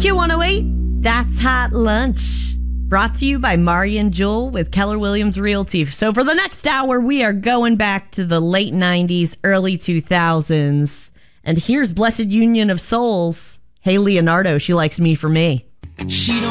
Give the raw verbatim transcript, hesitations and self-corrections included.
Q one oh eight, That's Hot Lunch. Brought to you by Mari and Jewel with Keller Williams Realty. So for the next hour, we are going back to the late nineties, early two thousands. And here's Blessed Union of Souls. Hey, Leonardo, she likes me for me. She don't